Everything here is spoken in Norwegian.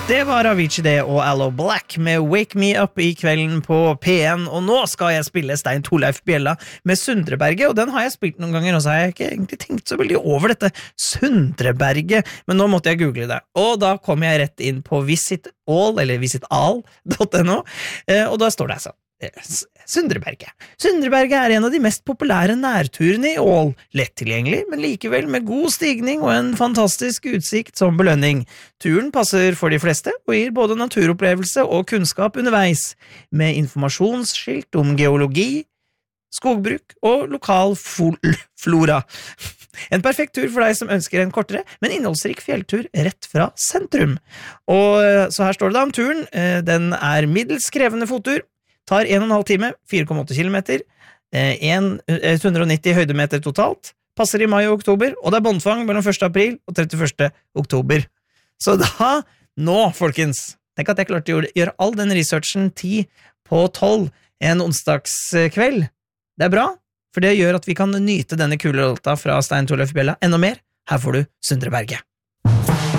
Det var Avicii det og Allo Black med Wake Me Up I kvelden på P1, og nå skal jeg spille Stein Torleif Bjella med Sundreberget, og den har jeg spilt noen ganger, og så har jeg ikke egentlig tenkt så veldig over dette Sundreberget, men nå måtte jeg google det, og da kom jeg rett inn på visitall, eller visitall.no, og da står det altså Sundreberget. Sundreberget en av de mest populære nærturene I Ål, lett tilgjengelig, men likevel med god stigning og en fantastisk utsikt som belønning. Turen passer for de fleste og gir både naturopplevelse og kunnskap underveis, med informasjonsskilt om geologi, skogbruk og lokal flora. En perfekt tur for deg som ønsker en kortere, men innholdsrik fjelltur rett fra sentrum. Og så her står det da om turen, den middels krevende fottur, tar 1,5 time, 4,8 kilometer, 190 høydemeter totalt, passer I mai og oktober, og det båndfang mellom 1. april og 31. oktober. Så da, nå folkens, tenk at jeg klarte å gjøre all den researchen 10 på 12 en onsdagskveld. Det bra, for det gjør at vi kan nyte denne kule låta fra Stein Torleif Bjella enda mer. Her får du Sundreberget.